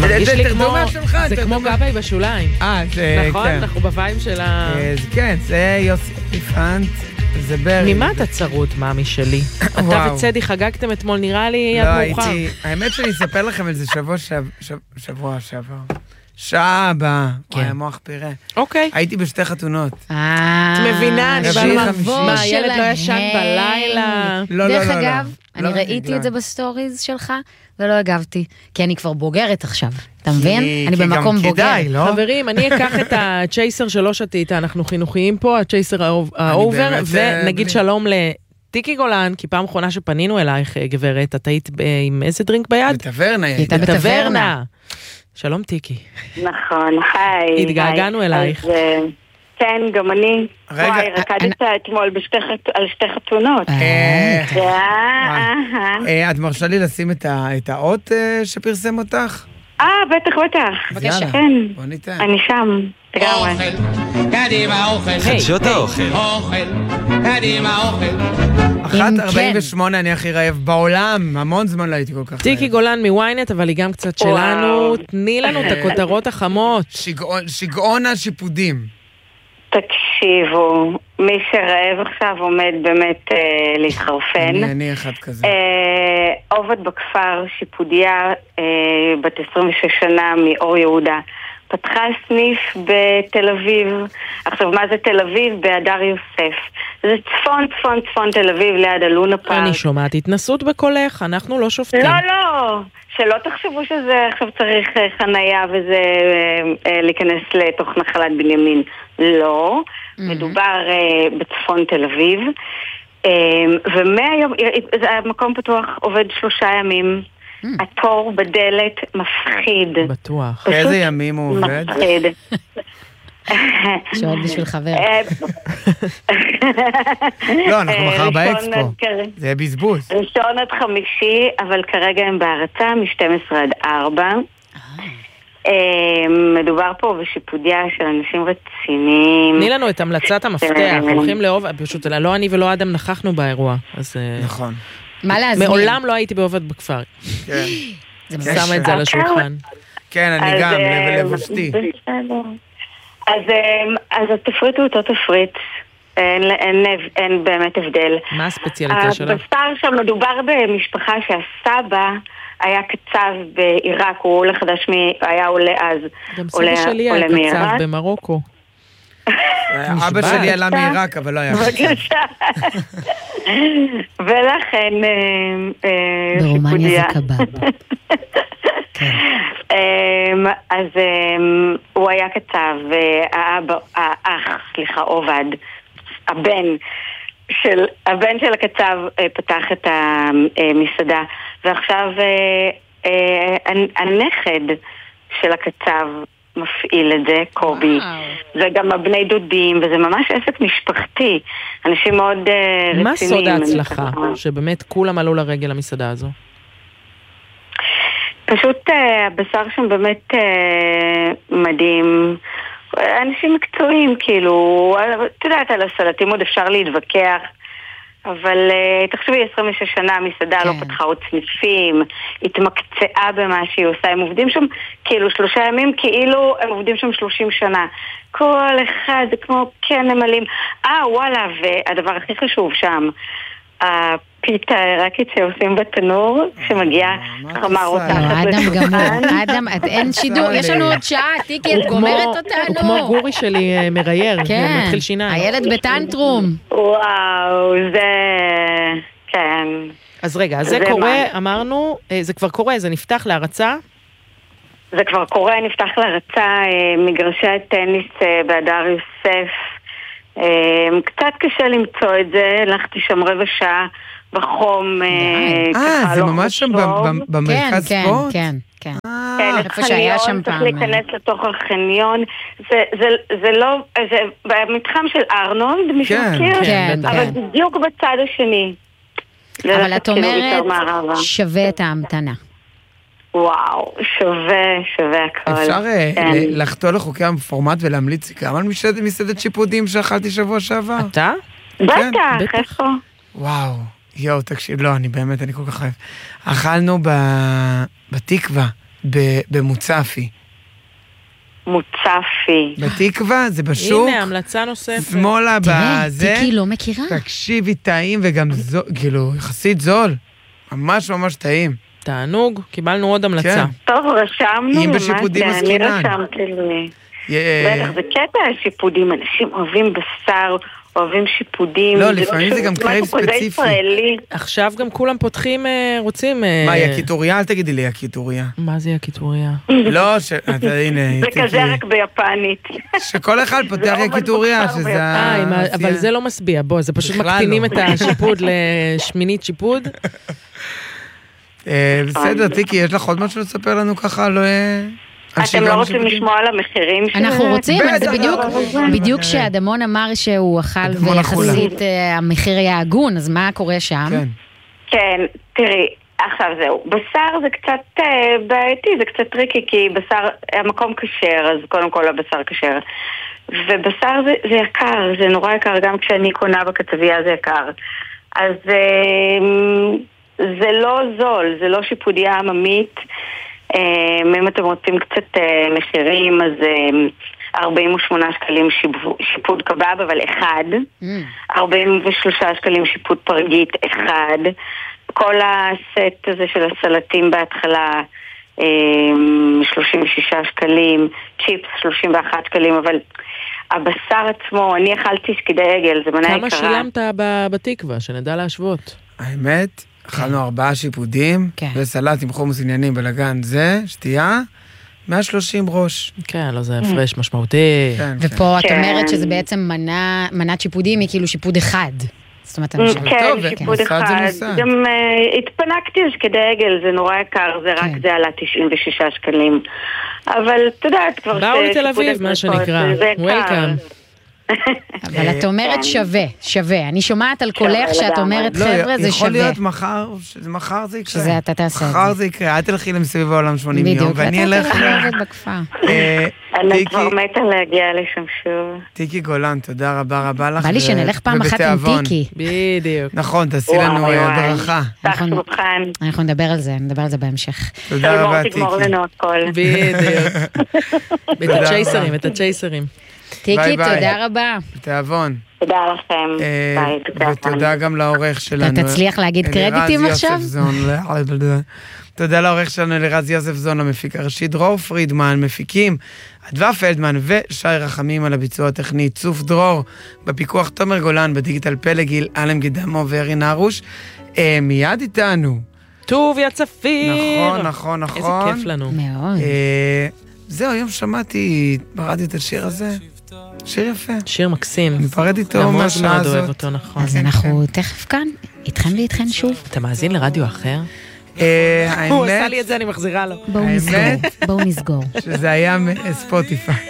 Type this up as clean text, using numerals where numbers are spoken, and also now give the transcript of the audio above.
תרדו מהשולחן. זה כמו גבי בשוליים. זה... נכון? אנחנו בביים של ה... כן, זה יוסי פאנט. זה ברי. ממה אתה צרות, מאמי שלי? אתה וצדי חגגתם אתמול, נראה לי יד מאוחר. האמת שאני אספר לכם על זה שבוע שעבר. שעה הבאה, הוא היה מוח פירה. אוקיי. הייתי בשתי חתונות. את מבינה, אני בא מבוא מה, ילד לא ישן בלילה. דרך אגב, אני ראיתי את זה בסטוריז שלך, ולא הגבתי, כי אני כבר בוגרת עכשיו. אתה מבין? אני במקום בוגר. חברים, אני אקח את הצ'ייסר שלא שתית, אנחנו חינוכיים פה, הצ'ייסר האובר, ונגיד שלום טיקי גולן, כי פעם אחרונה שפנינו אלייך, גברת, את היית עם איזה דרינק ביד? בטברנה. שלום טיקי. נכון, היי. התגעגענו אלייך. כן, גם אני. וואי, רקדת אתמול על שתי חתונות. את מרשה לי לשים את האות שפרסם אותך? בטח. בבקשה. כן, בוא ניתן. אני שם. אוכל, קדימה אוכל. חדשות האוכל. אוכל, קדימה אוכל. 1:48 אני הכי רעב בעולם, המון זמן לא הייתי כל כך רעב. טיקי גולן מוויינט, אבל היא גם קצת שלנו. תני לנו את הכותרות החמות. שגעון השיפודים. תקשיבו, מי שרעב עכשיו עומד באמת להתחרפן. אני אחד כזה. עובד בכפר, שיפודיה, בת 26 שנה מאור יהודה. פתחה סניף בתל אביב. עכשיו, מה זה תל אביב? בהדר יוסף. זה צפון תל אביב ליד הלונה פארק. אני שומעת התנסות בקולך, אנחנו לא שופטים. לא. שלא תחשבו שזה עכשיו צריך חנייה וזה להיכנס לתוך נחלת בנימין. לא. מדובר בצפון תל אביב. ומהיום, המקום פתוח עובד 3 ימים. התור בדלת מפחיד. בטוח. איזה ימים הוא עובד? מפחיד. שעוד בשביל חבר. לא, אנחנו מחר באקספו. זה יהיה בזבוז. ראשון עד חמישי, אבל כרגע הם בהרצה מ-12 עד 4. מדובר פה בשיפודיה של אנשים רציניים. תני לנו את המלצת המפתח. הולכים לאהוב, פשוט לא אני ולא אדם נכחנו באירוע. נכון. מה להזמין? מעולם לא הייתי בעובד בכפר. כן. שמה את זה על השולחן. כן, אני גם, לבשתי. אז התפריט הוא אותו תפריט. אין באמת הבדל. מה הספציאליטה שלה? בשר שם מדובר במשפחה שהסבא היה קצב בעיראק, הוא עולה חדש, היה עולה אז. גם סבא שלי היה קצב במרוקו. אבא שלי עלה מעיראק, אבל לא היה בבקשה. ולכן ברומניה זה קבב. אז הוא היה קצב, עובד, הבן של הקצב פתח את המסעדה, ועכשיו הנכד של הקצב מפעיל את זה, קובי. זה גם הבני דודים, וזה ממש עסק משפחתי. אנשים מאוד רציניים. מה סוד ההצלחה? שבאמת כולם עלו לרגל למסעדה הזו? פשוט הבשר שם באמת מדהים. אנשים מקצועיים, כאילו, אתה יודעת, על הסלטים עוד אפשר להתווכח, אבל תחשבי, 26 שנה המסעדה לא פתחה עוד סניפים, התמקצעה במה שהיא עושה, הם עובדים שם כאילו 3 ימים, כאילו הם עובדים שם 30 שנה. כל אחד זה כמו כן נמלים. וואלה, והדבר הכי חשוב שם, הפיתה העיראקית שעושים בתנור, שמגיעה חמה רותחת לשולחן. אדם, אין שידור, יש לנו עוד שעה, טיקי, את גומרת אותנו. הוא כמו גורי שלי מרייר, מתחיל שיניים. הילד בטנטרום. וואו, זה... כן. אז רגע, זה קורה, אמרנו, זה כבר קורה, זה נפתח להרצה? זה כבר קורה, נפתח להרצה, מגרשי הטניס בהדר יוסף. קצת קשה למצוא את זה, הלכתי שם 15 שעה בחום. זה ממש שם במרכז ספורט? כן. כן, החניון, צריך להיכנס לתוך החניון. זה לא, זה במתחם של ארנולד, מישהו מכיר? אבל בדיוק בצד השני. אבל את אומרת, שווה את ההמתנה. וואו, שווה הכל. אפשר לחתול לחוקי הפורמט ולהמליץ גם על מסעדת שיפודים שאכלתי שבוע שעבר? אתה? בטח, איפה? וואו, תקשיב, לא, אני כל כך חייב. אכלנו בתקווה, במוצפי. מוצפי. בתקווה, זה בשוק. הנה, המלצה נוספת. שמאלה בזה. תראה, טיקי לא מכירה. תקשיבי, טעים וגם כאילו, יחסית זול. ממש ממש טעים. תענוג, קיבלנו עוד המלצה. כן. טוב, רשמנו. אם בשיפודים אני עסקינן. רשמתי לי. בטח, זה קטע השיפודים. אנשים אוהבים בשר, אוהבים שיפודים. לא, לפעמים זה גם קרייב ספציפי. עכשיו גם כולם פותחים, רוצים... מה, יקיטוריה? אל תגידי לי יקיטוריה. מה זה יקיטוריה? לא, הנה. זה כזה רק ביפנית. שכל אחד פותח יקיטוריה, שזה... אבל זה לא משביע, בוא, זה פשוט מקטינים את השיפוד לשמינית שיפוד. בסדר, טיקי, יש לך עוד משהו לספר לנו ככה? אתם לא רוצים לשמוע על המחירים שלהם? אנחנו רוצים, זה בדיוק שאדמון אמר שהוא אכל ויחסית המחיר היה הגון, אז מה קורה שם? כן, תראי, עכשיו זהו, בשר זה קצת בעייתי, זה קצת טריקי, כי בשר, המקום כשר, אז קודם כל הבשר כשר. ובשר זה יקר, זה נורא יקר, גם כשאני קונה בכתבייה זה יקר. אז זה לא זול, זה לא שיפודיה עממית. אם אתם רוצים קצת מחירים, אז 48 שקלים שיפוד קבב, אבל אחד. 43 שקלים שיפוד פרגית, אחד. כל הסט הזה של הסלטים בהתחלה, 36 שקלים, צ'יפס 31 שקלים, אבל הבשר עצמו, אני אכלתי שקדי עגל, זה מנה יקרה. כמה שילמת בתקווה, שנדע להשוות? האמת, אכלנו 4 שיפודים, וסלט עם חומוס עניינים בלגן זה, שתייה, 130 ראש. כן, לא זה הפרש משמעותי. ופה את אומרת שזה בעצם מנת שיפודים, היא כאילו שיפוד אחד. זאת אומרת, כן, שיפוד אחד. גם התפנקתי על שקדי עגל, זה נורא יקר, זה רק זה עלה 96 שקלים. אבל אתה יודעת, כבר באו לתל אביב, מה שנקרא. וולקאם. אבל את אומרת שווה, שווה. אני שומעת על קולך שאת אומרת, חבר'ה, זה שווה. יכול להיות מחר זה יקרה. שזה אתה תעשה את זה. מחר זה יקרה, את תלכי למסביב העולם 80 יום, ואני אלך... בדיוק, ואתה תלכי בכפר. אני כבר מתה להגיע לשם שוב. טיקי גולן, תודה רבה רבה לך. בא לי שנלך פעם אחת עם טיקי. בדיוק. נכון, תעשי לנו הדרכה. אנחנו נדבר על זה בהמשך. תודה רבה, טיקי. תגמור לנו הכל. בדיוק. את הצ'ייסרים. טיקי, תודה רבה. בתיאבון. תודה לכם. ביי. ותודה גם לעורך שלנו. אתה תצליח להגיד קרדיטים עכשיו? תודה לעורך שלנו לרז יוסף זון, המפיק הראשי דרור פרידמן, מפיקים אדווה פלדמן ושי רחמים על הביצוע הטכני, צוף דרור, בפיקוח תומר גולן, בדיגיטל פלגיל, אלם גידמו וארי נרוש. מיד איתנו. טוביה צפיר. נכון. איזה כיף לנו. מאוד. זהו, היום שמעתי ברדיו את השיר הזה. שיר יפה. שיר מקסים. נפרד איתו מהשעה הזאת. אוהב אותו, נכון. אז אנחנו תכף כאן, איתכם ואיתכן שוב. אתה מאזין לרדיו אחר? הוא עשה לי את זה, אני מחזירה לו. בואו נסגור. שזה היה ספוטיפיי.